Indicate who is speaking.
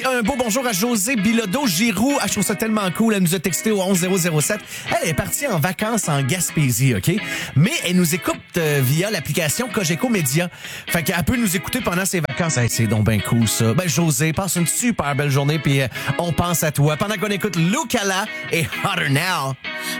Speaker 1: Un beau bonjour à José Bilodeau-Giroux. Je trouve ça tellement cool. Elle nous a texté au 11007. Elle est partie en vacances en Gaspésie, OK? Mais elle nous écoute via l'application Cogeco Média. Fait qu'elle peut nous écouter pendant ses vacances. Hey, c'est donc bien cool, ça. Ben, José, passe une super belle journée, puis on pense à toi. Pendant qu'on écoute Lucala et Hotter Now.